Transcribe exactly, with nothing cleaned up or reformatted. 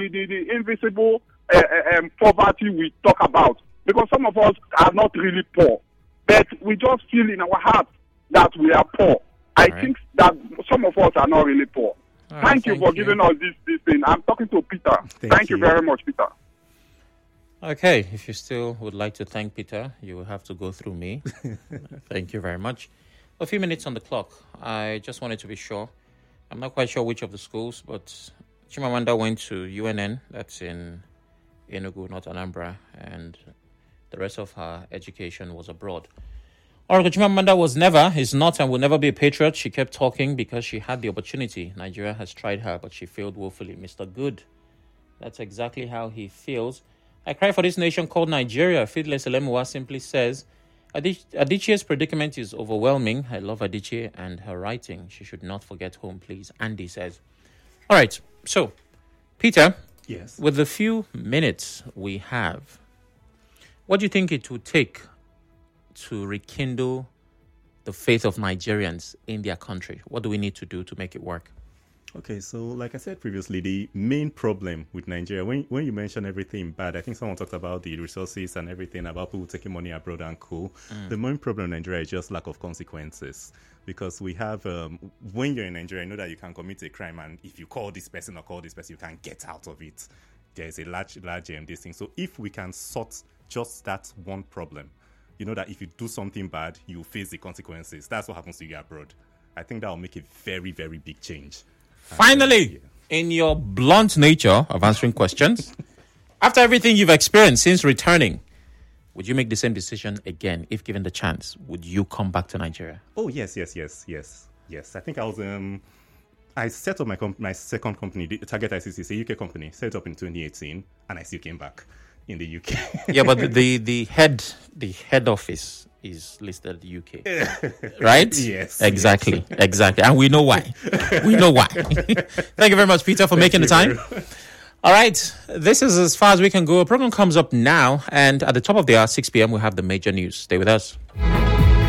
the, the invisible uh, um, poverty we talk about. Because some of us are not really poor, but we just feel in our hearts that we are poor. I right. think that some of us are not really poor. Right, thank you thank for you. giving us this, this thing. I'm talking to Peter. Thank, thank you. you very much, Peter. Okay, if you still would like to thank Peter, you will have to go through me. Thank you very much. A few minutes on the clock. I just wanted to be sure. I'm not quite sure which of the schools, but Chimamanda went to U N N, that's in Enugu, not Anambra, and the rest of her education was abroad. Oracle Chimamanda was never, is not, and will never be a patriot. She kept talking because she had the opportunity. Nigeria has tried her, but she failed woefully. Mister Good, that's exactly how he feels. I cry for this nation called Nigeria. Fidelis Elemuwa simply says, Adich- Adichie's predicament is overwhelming. I love Adichie and her writing. She should not forget home, please. Andy says. All right, so, Peter, yes, with the few minutes we have, what do you think it would take to rekindle the faith of Nigerians in their country? What do we need to do to make it work? Okay, so like I said previously, the main problem with Nigeria, when when you mention everything bad, I think someone talked about the resources and everything, about people taking money abroad and cool. Mm. The main problem in Nigeria is just lack of consequences. Because we have, um, when you're in Nigeria, you know that you can commit a crime, and if you call this person or call this person, you can get out of it. There's a large, large um, this thing. So if we can sort just that one problem, you know that if you do something bad, you face the consequences. That's what happens to you abroad. I think that will make a very, very big change. Finally, yeah. in your blunt nature of answering questions, after everything you've experienced since returning, would you make the same decision again if given the chance? Would you come back to Nigeria? Oh, yes, yes, yes, yes, yes. I think I was... Um, I set up my comp- my second company, the Target I C C, it's a U K company, set it up in twenty eighteen, and I still came back in the U K. Yeah, but the, the the head the head office is listed in the U K, right? Yes. Exactly, yes. exactly. And we know why. We know why. Thank you very much, Peter, for Thank making the time. All right, this is as far as we can go. A program comes up now, and at the top of the hour, six p.m., we'll have the major news. Stay with us.